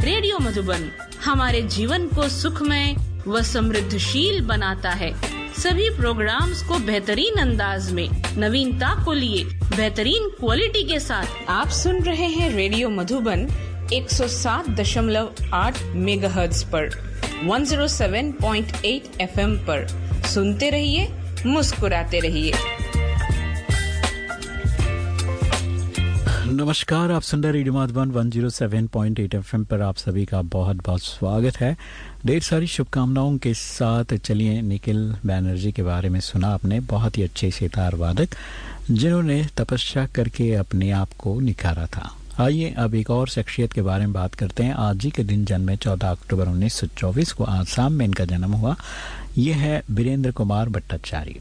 Radio Madhuban हमारे जीवन को सुखमय व समृद्धशील बनाता है। सभी प्रोग्राम्स को बेहतरीन अंदाज में नवीनता को लिए बेहतरीन क्वालिटी के साथ आप सुन रहे हैं रेडियो मधुबन 107.8 मेगाहर्ट्ज पर 107.8 FM पर। सुनते रहिए, मुस्कुराते रहिए। नमस्कार, आप सुन रहे रेडियो मधुबन 107.8 FM पर आप सभी का बहुत बहुत स्वागत है। ढेर सारी शुभकामनाओं के साथ चलिए, निखिल बैनर्जी के बारे में सुना आपने। बहुत ही अच्छे सितार वादक जिन्होंने तपस्या करके अपने आप को निखारा था। आइए अब एक और शख्सियत के बारे में बात करते हैं। आज ही के दिन जन्मे 14 अक्टूबर 1924 को आसाम में इनका जन्म हुआ। ये है वीरेंद्र कुमार भट्टाचार्य।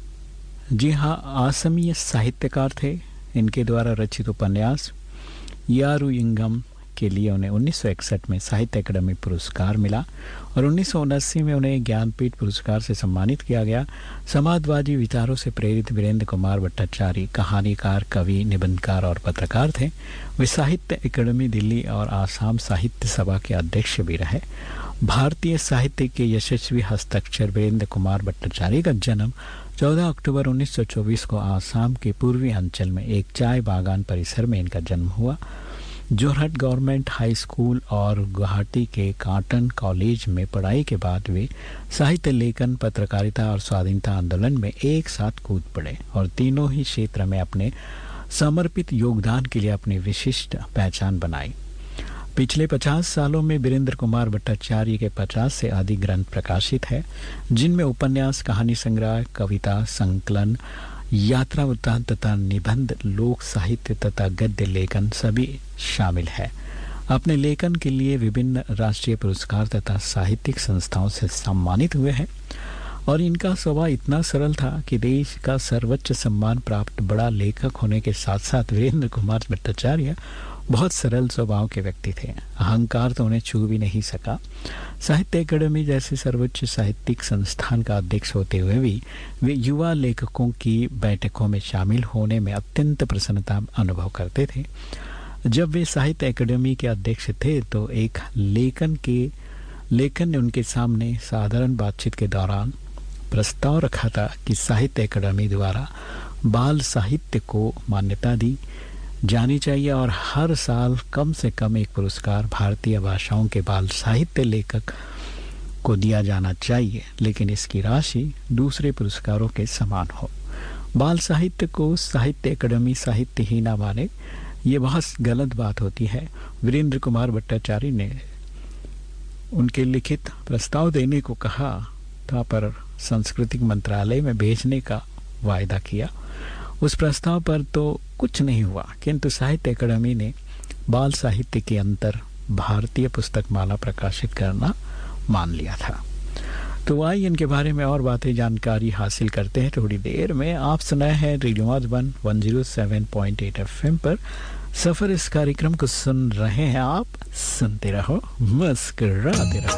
जी हाँ, असमीय साहित्यकार थे। इनके द्वारा रचित उपन्यास यारू इंगम के लिए उन्हें 1961 में साहित्य अकादमी पुरस्कार मिला और 1979 में उन्हें ज्ञानपीठ पुरस्कार से सम्मानित किया गया। समाजवादी विचारों से प्रेरित वीरेंद्र कुमार भट्टाचार्य कहानीकार, कवि, निबंधकार और पत्रकार थे। वे साहित्य अकादमी दिल्ली और आसाम साहित्य सभा के अध्यक्ष भी रहे। भारतीय साहित्य के यशस्वी हस्ताक्षर वीरेंद्र कुमार भट्टाचार्य का जन्म 14 अक्टूबर 1924 को आसाम के पूर्वी अंचल में एक चाय बागान परिसर में इनका जन्म हुआ। जोरहट गवर्नमेंट हाई स्कूल और गुवाहाटी के कॉटन कॉलेज में पढ़ाई के बाद वे साहित्य लेखन, पत्रकारिता और स्वाधीनता आंदोलन में एक साथ कूद पड़े और तीनों ही क्षेत्र में अपने समर्पित योगदान के लिए अपनी विशिष्ट पहचान बनाई। पिछले 50 सालों में वीरेंद्र कुमार भट्टाचार्य के 50 से अधिक ग्रंथ प्रकाशित हैं, जिनमें उपन्यास, कहानी संग्रह, कविता संकलन, यात्रा वृत्तांत तथा निबंध, लोक साहित्य तथा गद्य लेखन सभी शामिल है। अपने लेखन के लिए विभिन्न राष्ट्रीय पुरस्कार तथा साहित्यिक संस्थाओं से सम्मानित हुए हैं और इनका स्वभाव इतना सरल था कि देश का सर्वोच्च सम्मान प्राप्त बड़ा लेखक होने के साथ साथ वीरेंद्र कुमार भट्टाचार्य बहुत सरल स्वभाव के व्यक्ति थे। अहंकार तो उन्हें छू भी नहीं सका। साहित्य अकादमी जैसे सर्वोच्च साहित्यिक संस्थान का अध्यक्ष होते हुए भी वे युवा लेखकों की बैठकों में शामिल होने में अत्यंत प्रसन्नता अनुभव करते थे। जब वे साहित्य अकादमी के अध्यक्ष थे तो एक लेखन ने उनके सामने साधारण बातचीत के दौरान प्रस्ताव रखा था कि साहित्य अकादमी द्वारा बाल साहित्य को मान्यता दी जानी चाहिए और हर साल कम से कम एक पुरस्कार भारतीय भाषाओं के बाल साहित्य लेखक को दिया जाना चाहिए, लेकिन इसकी राशि दूसरे पुरस्कारों के समान हो। बाल साहित्य को साहित्य अकादमी साहित्य ही ना माने, ये बहुत गलत बात होती है। वीरेंद्र कुमार भट्टाचार्य ने उनके लिखित प्रस्ताव देने को कहा था, पर सांस्कृतिक मंत्रालय में भेजने का वायदा किया। उस प्रस्ताव पर तो कुछ नहीं हुआ, किंतु साहित्य अकादमी ने बाल साहित्य के अंतर भारतीय पुस्तक माला प्रकाशित करना मान लिया था। तो आइए इनके बारे में और बातें जानकारी हासिल करते हैं थोड़ी देर में। आप सुनाए हैं रेडियो मधुबन 107.8 FM पर सफर। इस कार्यक्रम को सुन रहे हैं आप। सुनते रहो, मुस्कुराते रहो।